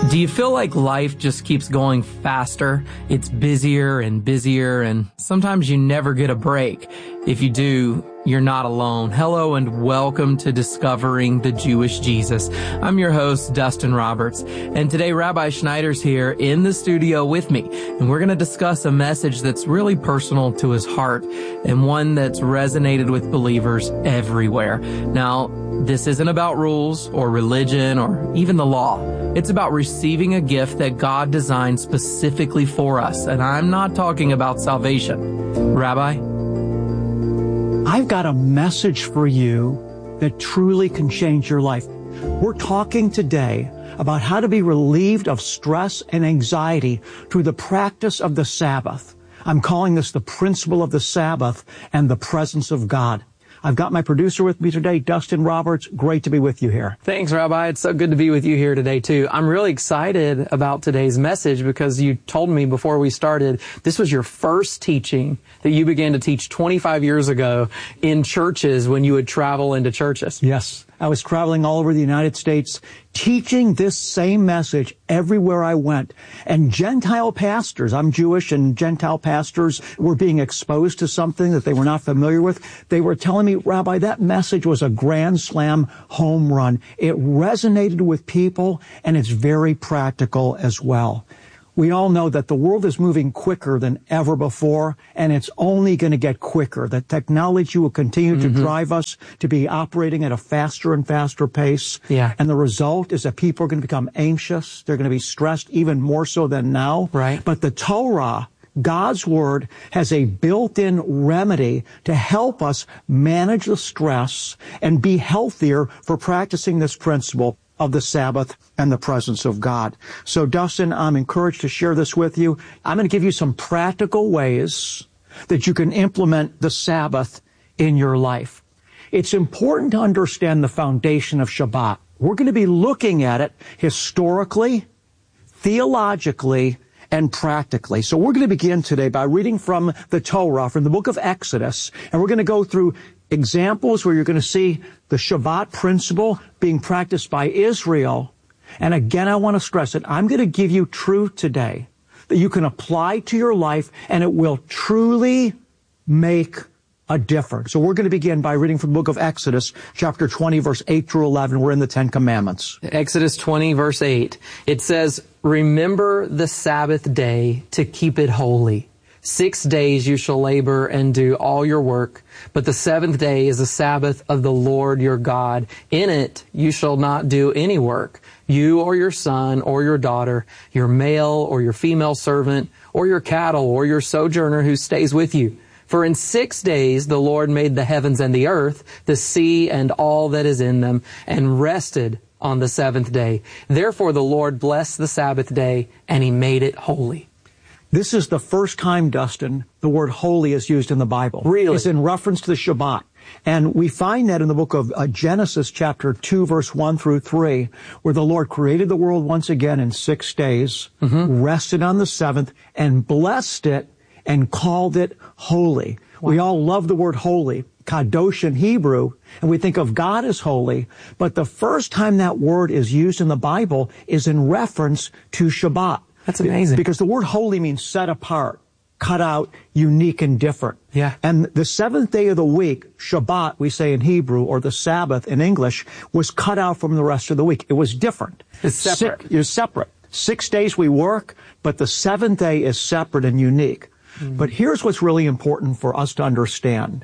Do you feel like life just keeps going faster? It's busier and busier, and sometimes you never get a break. If you do, you're not alone. Hello and welcome to Discovering the Jewish Jesus. I'm your host, Dustin Roberts, and today Rabbi Schneider's here in the studio with me, and we're going to discuss a message that's really personal to his heart and one that's resonated with believers everywhere. Now, this isn't about rules or religion or even the law. It's about receiving a gift that God designed specifically for us, and I'm not talking about salvation. Rabbi? I've got a message for you that truly can change your life. We're talking today about how to be relieved of stress and anxiety through the practice of the Sabbath. I'm calling this the principle of the Sabbath and the presence of God. I've got my producer with me today, Dustin Roberts. Great to be with you here. Thanks, Rabbi. It's so good to be with you here today, too. I'm really excited about today's message because you told me before we started, this was your first teaching that you began to teach 25 years ago in churches when you would travel into churches. Yes. I was traveling all over the United States, teaching this same message everywhere I went. And Gentile pastors, I'm Jewish, and Gentile pastors were being exposed to something that they were not familiar with. They were telling me, Rabbi, that message was a grand slam home run. It resonated with people, and it's very practical as well. We all know that the world is moving quicker than ever before, and it's only going to get quicker. That technology will continue to drive us to be operating at a faster and faster pace. Yeah. And the result is that people are going to become anxious. They're going to be stressed even more so than now. Right. But the Torah, God's Word, has a built-in remedy to help us manage the stress and be healthier for practicing this principle of the Sabbath and the presence of God. So, Dustin, I'm encouraged to share this with you. I'm going to give you some practical ways that you can implement the Sabbath in your life. It's important to understand the foundation of Shabbat. We're going to be looking at it historically, theologically, and practically. So we're going to begin today by reading from the Torah, from the book of Exodus, and we're going to go through examples where you're going to see the Shabbat principle being practiced by Israel. And again, I want to stress it. I'm going to give you truth today that you can apply to your life, and it will truly make a difference. So we're going to begin by reading from the book of Exodus, chapter 20, verse 8 through 11. We're in the Ten Commandments. Exodus 20, verse 8. It says, "Remember the Sabbath day to keep it holy. 6 days you shall labor and do all your work, but the seventh day is the Sabbath of the Lord your God. In it you shall not do any work, you or your son or your daughter, your male or your female servant, or your cattle or your sojourner who stays with you. For in 6 days the Lord made the heavens and the earth, the sea and all that is in them, and rested on the seventh day. Therefore the Lord blessed the Sabbath day, and He made it holy." This is the first time, Dustin, the word holy is used in the Bible. Really? It's in reference to the Shabbat. And we find that in the book of Genesis chapter 2, verse 1 through 3, where the Lord created the world once again in 6 days, rested on the seventh, and blessed it and called it holy. Wow. We all love the word holy, kadosh in Hebrew, and we think of God as holy. But the first time that word is used in the Bible is in reference to Shabbat. That's amazing. Because the word holy means set apart, cut out, unique, and different. Yeah. And the seventh day of the week, Shabbat, we say in Hebrew, or the Sabbath in English, was cut out from the rest of the week. It was different. It's separate. It's separate. 6 days we work, but the seventh day is separate and unique. But here's what's really important for us to understand.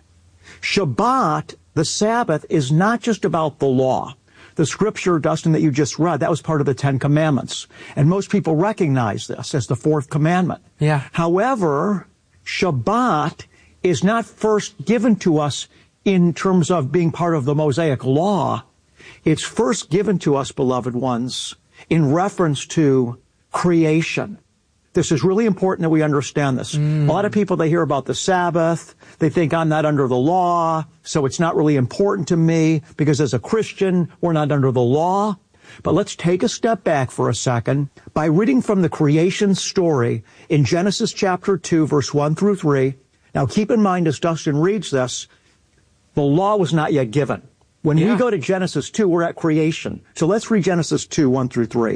Shabbat, the Sabbath, is not just about the law. The scripture, Dustin, that you just read, that was part of the Ten Commandments. And most people recognize this as the fourth commandment. Yeah. However, Shabbat is not first given to us in terms of being part of the Mosaic law. It's first given to us, beloved ones, in reference to creation. This is really important that we understand this. A lot of people, they hear about the Sabbath. They think I'm not under the law, so it's not really important to me because as a Christian, we're not under the law. But let's take a step back for a second by reading from the creation story in Genesis chapter 2, verse 1 through 3. Now keep in mind as Dustin reads this, the law was not yet given. When we go to Genesis 2, we're at creation. So let's read Genesis 2, 1 through 3.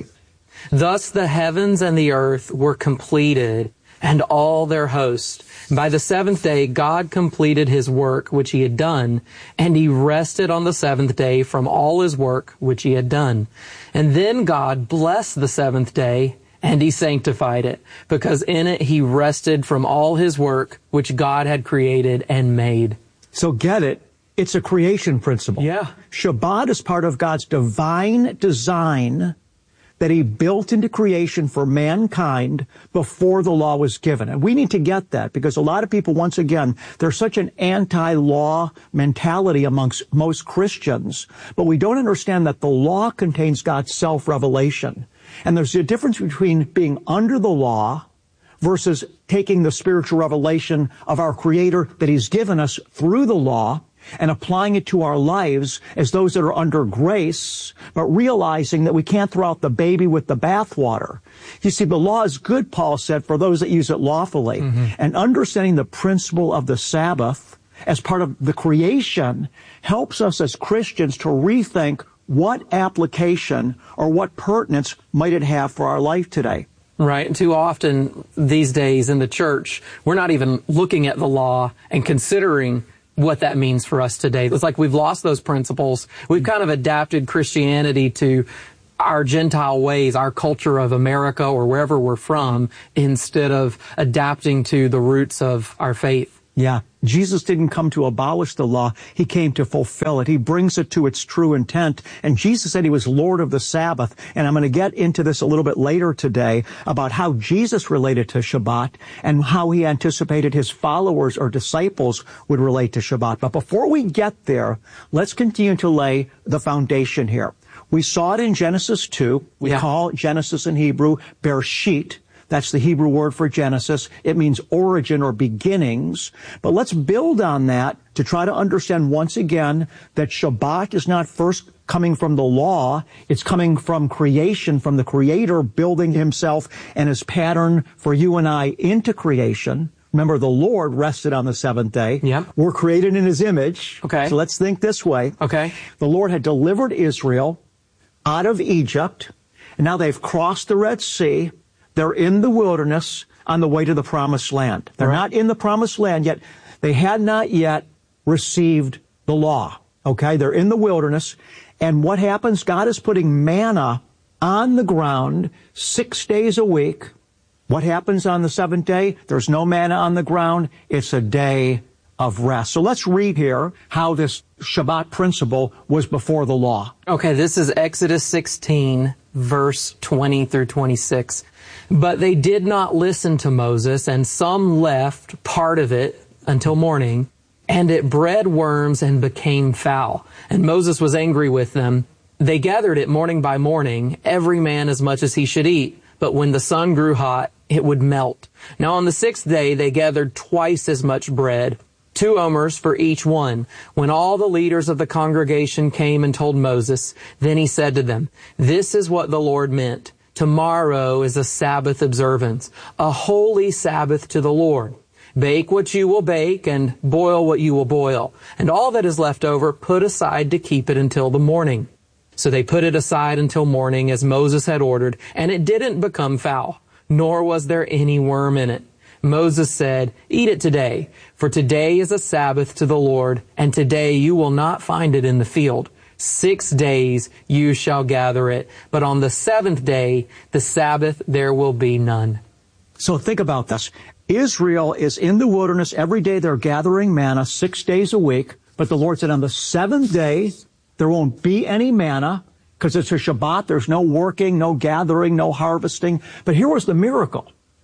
Thus the heavens and the earth were completed, and all their host. By the seventh day God completed his work which he had done, and he rested on the seventh day from all his work which he had done. And then God blessed the seventh day, and he sanctified it, because in it he rested from all his work which God had created and made. So get it. It's a creation principle. Yeah. Shabbat is part of God's divine design that he built into creation for mankind before the law was given. And we need to get that, because a lot of people, once again, there's such an anti-law mentality amongst most Christians, but we don't understand that the law contains God's self-revelation. And there's a difference between being under the law versus taking the spiritual revelation of our Creator that he's given us through the law and applying it to our lives as those that are under grace, but realizing that we can't throw out the baby with the bathwater. You see, the law is good, Paul said, for those that use it lawfully. And understanding the principle of the Sabbath as part of the creation helps us as Christians to rethink what application or what pertinence might it have for our life today. Right. And too often these days in the church, we're not even looking at the law and considering what that means for us today. It's like we've lost those principles. We've kind of adapted Christianity to our Gentile ways, our culture of America or wherever we're from, instead of adapting to the roots of our faith. Yeah. Jesus didn't come to abolish the law. He came to fulfill it. He brings it to its true intent. And Jesus said he was Lord of the Sabbath. And I'm going to get into this a little bit later today about how Jesus related to Shabbat and how he anticipated his followers or disciples would relate to Shabbat. But before we get there, let's continue to lay the foundation here. We saw it in Genesis 2. We call Genesis in Hebrew Bereshit. That's the Hebrew word for Genesis. It means origin or beginnings. But let's build on that to try to understand once again that Shabbat is not first coming from the law. It's coming from creation, from the Creator building himself and his pattern for you and I into creation. Remember, the Lord rested on the seventh day. Yep. We're created in his image. Okay. So let's think this way. Okay. The Lord had delivered Israel out of Egypt, and now they've crossed the Red Sea. They're in the wilderness on the way to the promised land. They're not in the promised land yet. They had not yet received the law. Okay? They're in the wilderness. And what happens? God is putting manna on the ground 6 days a week. What happens on the seventh day? There's no manna on the ground. It's a day of rest. So let's read here how this Shabbat principle was before the law. Okay, this is Exodus 16, verse 20 through 26. But they did not listen to Moses, and some left part of it until morning, and it bred worms and became foul. And Moses was angry with them. They gathered it morning by morning, every man as much as he should eat. But when the sun grew hot, it would melt. Now on the sixth day they gathered twice as much bread, 2 omers for each one. When all the leaders of the congregation came and told Moses, then he said to them, "This is what the Lord meant. Tomorrow is a Sabbath observance, a holy Sabbath to the Lord. Bake what you will bake and boil what you will boil. And all that is left over, put aside to keep it until the morning." So they put it aside until morning as Moses had ordered, and it didn't become foul, nor was there any worm in it. Moses said, "Eat it today, for today is a Sabbath to the Lord, and today you will not find it in the field. 6 days you shall gather it, but on the seventh day, the Sabbath, there will be none." So think about this. Israel is in the wilderness. Every day they're gathering manna 6 days a week. But the Lord said on the seventh day, there won't be any manna because it's a Shabbat. There's no working, no gathering, no harvesting. But here was the miracle.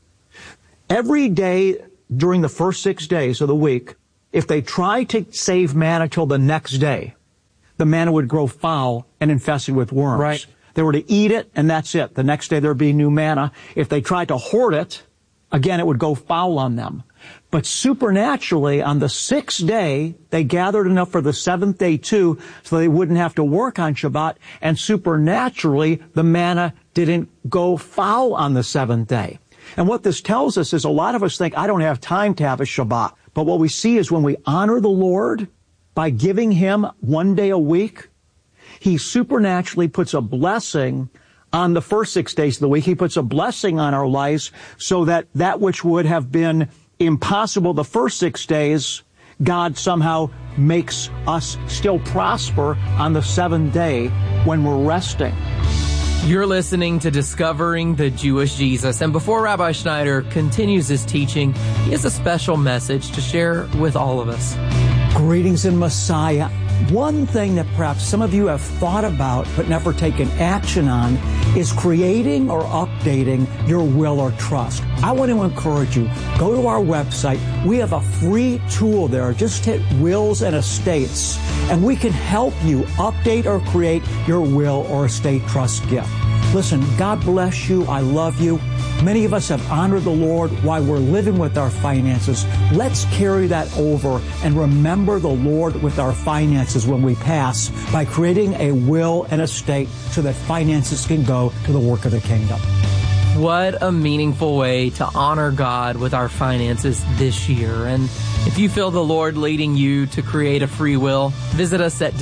Every day during the first 6 days of the week, if they tried to save manna till the next day, the manna would grow foul and infested with worms. Right. They were to eat it, and that's it. The next day there'd be new manna. If they tried to hoard it, again, it would go foul on them. But supernaturally, on the sixth day, they gathered enough for the seventh day too, so they wouldn't have to work on Shabbat. And supernaturally, the manna didn't go foul on the seventh day. And what this tells us is a lot of us think, I don't have time to have a Shabbat. But what we see is when we honor the Lord by giving him 1 day a week, he supernaturally puts a blessing on the first 6 days of the week. He puts a blessing on our lives so that that which would have been impossible the first 6 days, God somehow makes us still prosper on the seventh day when we're resting. You're listening to Discovering the Jewish Jesus. And before Rabbi Schneider continues his teaching, he has a special message to share with all of us. Greetings in Messiah. One thing that perhaps some of you have thought about but never taken action on is creating or updating your will or trust. I want to encourage you, go to our website. We have a free tool there. Just hit Wills and Estates, and we can help you update or create your will or estate trust gift. Listen, God bless you. I love you. Many of us have honored the Lord while we're living with our finances. Let's carry that over and remember the Lord with our finances when we pass by creating a will and estate so that finances can go to the work of the kingdom. What a meaningful way to honor God with our finances this year. And if you feel the Lord leading you to create a free will, visit us at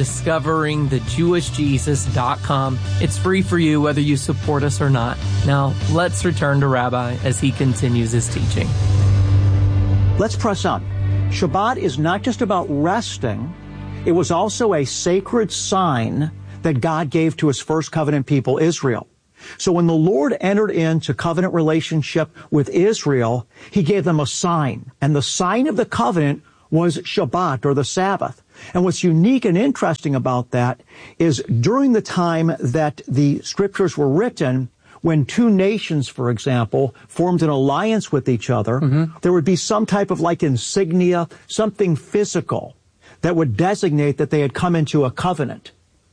discoveringthejewishjesus.com. It's free for you whether you support us or not. Now, let's return to Rabbi as he continues his teaching. Let's press on. Shabbat is not just about resting. It was also a sacred sign that God gave to his first covenant people, Israel. So when the Lord entered into covenant relationship with Israel, he gave them a sign. And the sign of the covenant was Shabbat, or the Sabbath. And what's unique and interesting about that is during the time that the scriptures were written, when two nations, for example, formed an alliance with each other, there would be some type of like insignia, something physical that would designate that they had come into a covenant.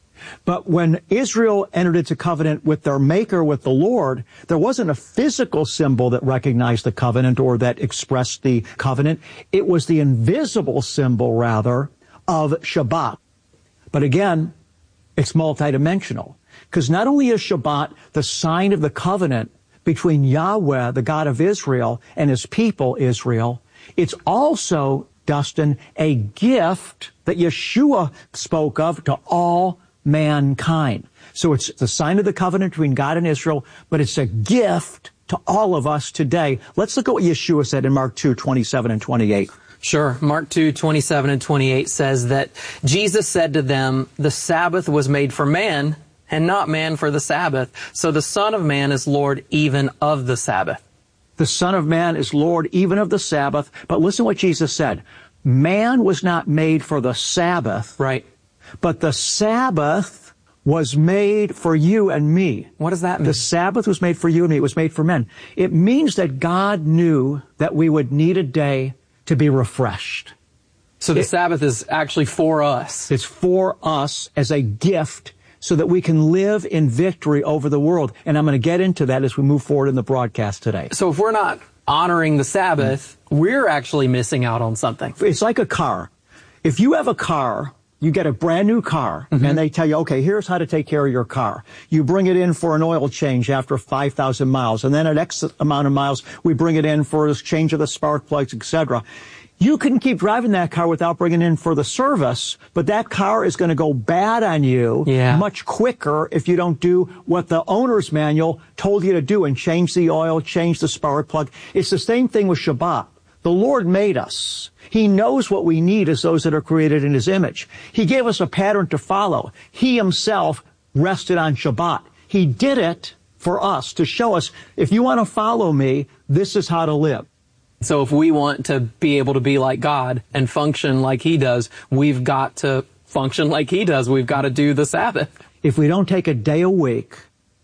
But when Israel entered into covenant with their Maker, with the Lord, there wasn't a physical symbol that recognized the covenant or that expressed the covenant. It was the invisible symbol, rather, of Shabbat. But again, it's multidimensional. Because not only is Shabbat the sign of the covenant between Yahweh, the God of Israel, and his people, Israel, it's also, Dustin, a gift that Yeshua spoke of to all mankind. So it's the sign of the covenant between God and Israel, but it's a gift to all of us today. Let's look at what Yeshua said in Mark 2:27 and 28. Sure. Mark 2:27 and 28 says that Jesus said to them, "The Sabbath was made for man, and not man for the Sabbath. So the Son of Man is Lord even of the Sabbath." The Son of Man is Lord even of the Sabbath. But listen what Jesus said. Man was not made for the Sabbath. Right. But the Sabbath was made for you and me. What does that mean? The Sabbath was made for you and me. It was made for men. It means that God knew that we would need a day to be refreshed. So the Sabbath is actually for us. It's for us as a gift so that we can live in victory over the world. And I'm going to get into that as we move forward in the broadcast today. So if we're not honoring the Sabbath, we're actually missing out on something. It's like a car. If you have a car, you get a brand new car, and they tell you, okay, here's how to take care of your car. You bring it in for an oil change after 5,000 miles, and then at X amount of miles, we bring it in for a change of the spark plugs, etc. You can keep driving that car without bringing it in for the service, but that car is going to go bad on you much quicker if you don't do what the owner's manual told you to do and change the oil, change the spark plug. It's the same thing with Shabbat. The Lord made us. He knows what we need as those that are created in his image. He gave us a pattern to follow. He himself rested on Shabbat. He did it for us to show us, if you want to follow me, this is how to live. So if we want to be able to be like God and function like he does, we've got to function like he does. We've got to do the Sabbath. If we don't take a day a week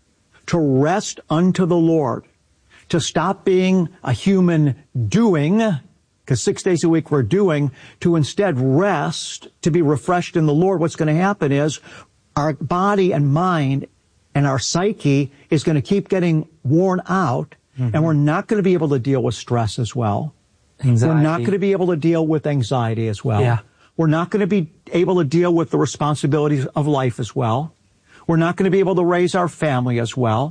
to rest unto the Lord, to stop being a human doing, because 6 days a week we're doing, to instead rest, to be refreshed in the Lord, what's going to happen is our body and mind and our psyche is going to keep getting worn out, and we're not going to be able to deal with stress as well. Anxiety. We're not going to be able to deal with anxiety as well. Yeah. We're not going to be able to deal with the responsibilities of life as well. We're not going to be able to raise our family as well.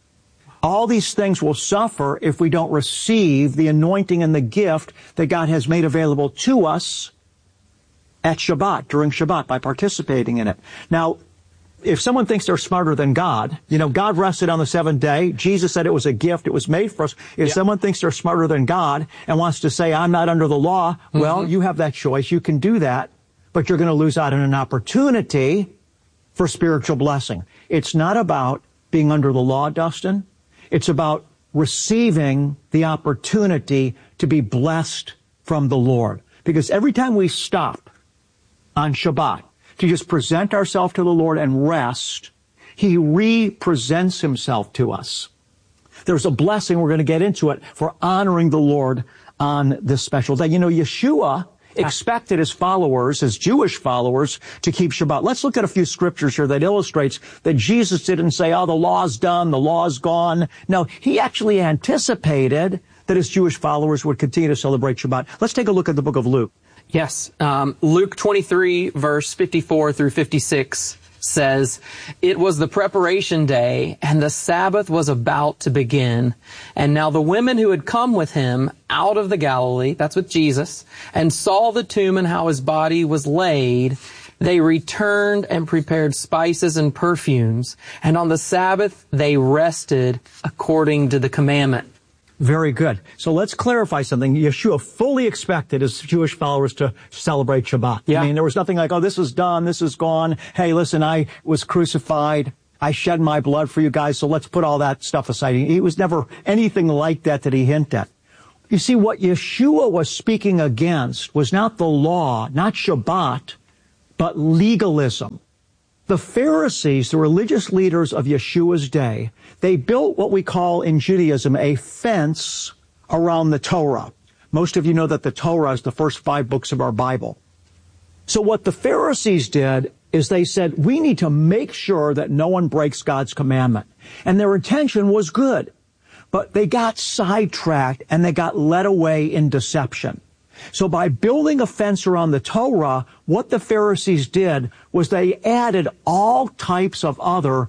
All these things will suffer if we don't receive the anointing and the gift that God has made available to us at Shabbat, during Shabbat, by participating in it. Now, If someone thinks they're smarter than God, God rested on the seventh day. Jesus said it was a gift. It was made for us. If someone thinks they're smarter than God and wants to say, I'm not under the law, well, you have that choice. You can do that, but you're going to lose out on an opportunity for spiritual blessing. It's not about being under the law, Dustin. It's about receiving the opportunity to be blessed from the Lord. Because every time we stop on Shabbat to just present ourselves to the Lord and rest, He represents Himself to us. There's a blessing, we're going to get into it, for honoring the Lord on this special day. Yeshua expected his followers, his Jewish followers, to keep Shabbat. Let's look at a few scriptures here that illustrates that Jesus didn't say, the law's done, the law's gone. No, He actually anticipated that his Jewish followers would continue to celebrate Shabbat. Let's take a look at the book of Luke. Yes. Luke 23, verse 54 through 56 says, "It was the preparation day, and the Sabbath was about to begin. And now the women who had come with him out of the Galilee," that's with Jesus, "and saw the tomb and how his body was laid, they returned and prepared spices and perfumes. And on the Sabbath they rested according to the commandment." Very good. So let's clarify something. Yeshua fully expected his Jewish followers to celebrate Shabbat. Yeah. I mean, there was nothing like, this is done, this is gone. Hey, listen, I was crucified. I shed my blood for you guys, so let's put all that stuff aside. He was never anything like that he hinted at. You see, what Yeshua was speaking against was not the law, not Shabbat, but legalism. The Pharisees, the religious leaders of Yeshua's day, they built what we call in Judaism a fence around the Torah. Most of you know that the Torah is the first 5 books of our Bible. So what the Pharisees did is they said, we need to make sure that no one breaks God's commandment. And their intention was good. But they got sidetracked and they got led away in deception. So by building a fence around the Torah, what the Pharisees did was they added all types of other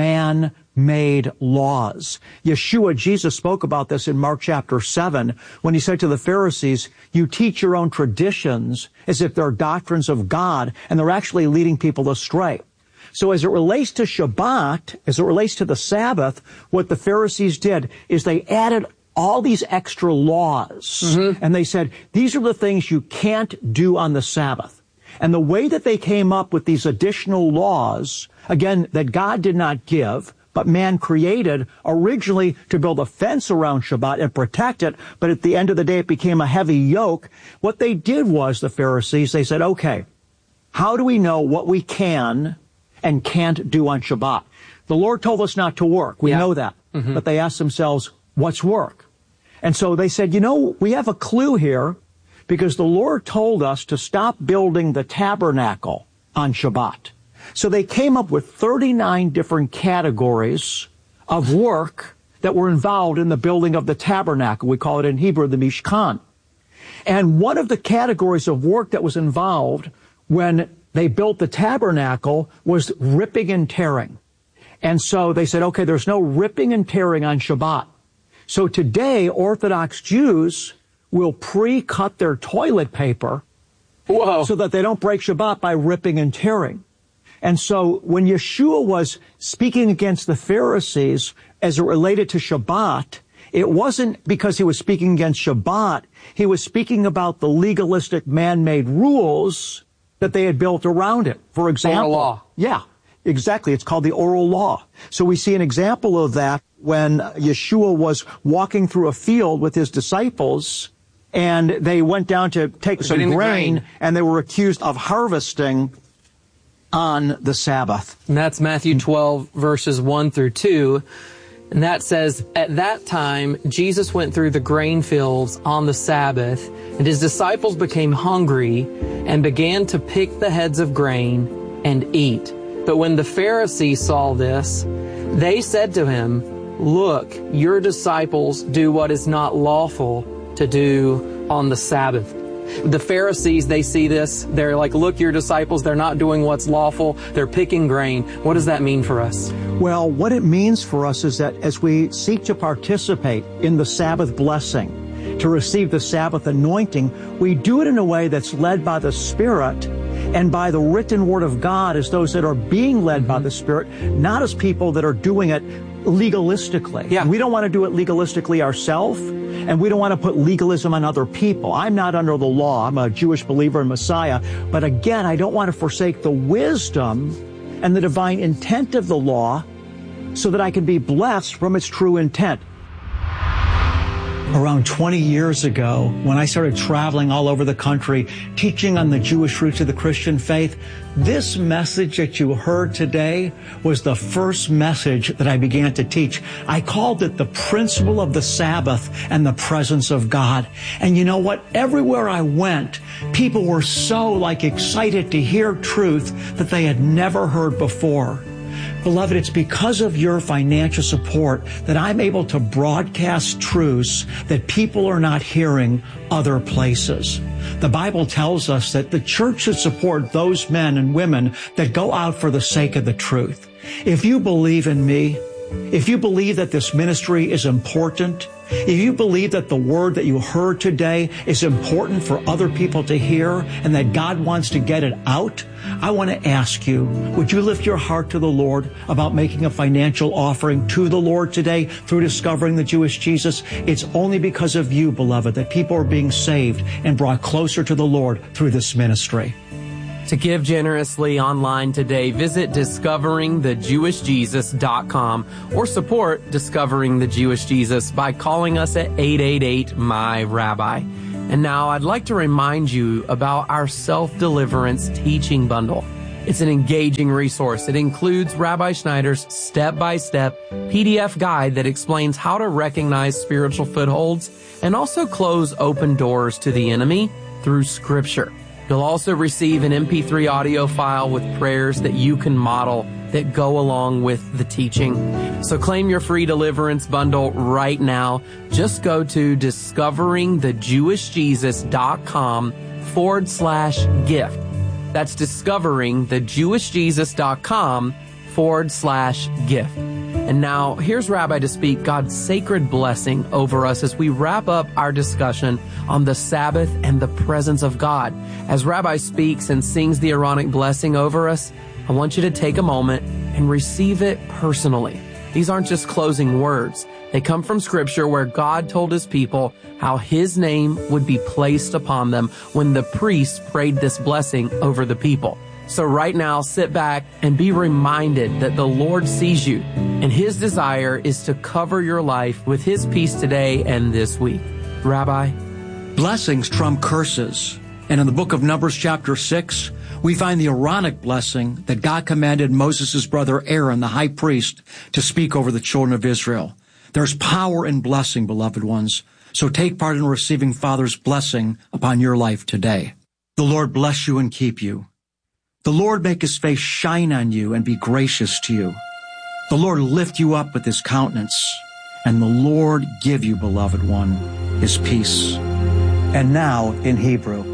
man-made laws. Jesus spoke about this in Mark chapter 7 when he said to the Pharisees, you teach your own traditions as if they're doctrines of God, and they're actually leading people astray. So as it relates to Shabbat, as it relates to the Sabbath, what the Pharisees did is they added all these extra laws. And they said, these are the things you can't do on the Sabbath. And the way that they came up with these additional laws, again, that God did not give, but man created originally to build a fence around Shabbat and protect it, but at the end of the day it became a heavy yoke. What they did was, the Pharisees, they said, okay, how do we know what we can and can't do on Shabbat? The Lord told us not to work. We know that. But they asked themselves, what's work? And so they said, we have a clue here because the Lord told us to stop building the tabernacle on Shabbat. So they came up with 39 different categories of work that were involved in the building of the tabernacle. We call it in Hebrew the Mishkan. And one of the categories of work that was involved when they built the tabernacle was ripping and tearing. And so they said, okay, there's no ripping and tearing on Shabbat. So today, Orthodox Jews will pre-cut their toilet paper so that they don't break Shabbat by ripping and tearing. And so when Yeshua was speaking against the Pharisees as it related to Shabbat, it wasn't because he was speaking against Shabbat. He was speaking about the legalistic man-made rules that they had built around it. For example, oral law. Yeah, exactly. It's called the oral law. So we see an example of that when Yeshua was walking through a field with his disciples, and they went down to take some grain, and they were accused of harvesting on the Sabbath. And that's Matthew 12, verses 1 through 2. And that says, at that time, Jesus went through the grain fields on the Sabbath, and his disciples became hungry and began to pick the heads of grain and eat. But when the Pharisees saw this, they said to him, look, your disciples do what is not lawful to do on the Sabbath. The Pharisees, they see this. They're like, look, your disciples, they're not doing what's lawful. They're picking grain. What does that mean for us? Well, what it means for us is that as we seek to participate in the Sabbath blessing, to receive the Sabbath anointing, we do it in a way that's led by the Spirit and by the written word of God as those that are being led by the Spirit, not as people that are doing it legalistically. Yeah. We don't want to do it legalistically ourselves, and we don't want to put legalism on other people. I'm not under the law. I'm a Jewish believer in Messiah. But again, I don't want to forsake the wisdom and the divine intent of the law so that I can be blessed from its true intent. Around 20 years ago, when I started traveling all over the country, teaching on the Jewish roots of the Christian faith, this message that you heard today was the first message that I began to teach. I called it the principle of the Sabbath and the presence of God. And you know what? Everywhere I went, people were so excited to hear truth that they had never heard before. Beloved, it's because of your financial support that I'm able to broadcast truths that people are not hearing other places. The Bible tells us that the church should support those men and women that go out for the sake of the truth. If you believe in me, if you believe that this ministry is important, if you believe that the word that you heard today is important for other people to hear and that God wants to get it out, I want to ask you, would you lift your heart to the Lord about making a financial offering to the Lord today through discovering the Jewish Jesus? It's only because of you, beloved, that people are being saved and brought closer to the Lord through this ministry. To give generously online today, visit discoveringthejewishjesus.com or support Discovering the Jewish Jesus by calling us at 888-MY-RABBI. And now I'd like to remind you about our self-deliverance teaching bundle. It's an engaging resource. It includes Rabbi Schneider's step-by-step PDF guide that explains how to recognize spiritual footholds and also close open doors to the enemy through Scripture. You'll also receive an MP3 audio file with prayers that you can model that go along with the teaching. So claim your free deliverance bundle right now. Just go to discoveringthejewishjesus.com/gift. That's discoveringthejewishjesus.com/gift. And now, here's Rabbi to speak God's sacred blessing over us as we wrap up our discussion on the Sabbath and the presence of God. As Rabbi speaks and sings the Aaronic blessing over us, I want you to take a moment and receive it personally. These aren't just closing words. They come from Scripture where God told His people how His name would be placed upon them when the priest prayed this blessing over the people. So right now, sit back and be reminded that the Lord sees you, and His desire is to cover your life with His peace today and this week. Rabbi? Blessings trump curses. And in the book of Numbers chapter 6, we find the Aaronic blessing that God commanded Moses' brother Aaron, the high priest, to speak over the children of Israel. There's power in blessing, beloved ones. So take part in receiving Father's blessing upon your life today. The Lord bless you and keep you. The Lord make His face shine on you and be gracious to you. The Lord lift you up with His countenance, and the Lord give you, beloved one, His peace. And now in Hebrew.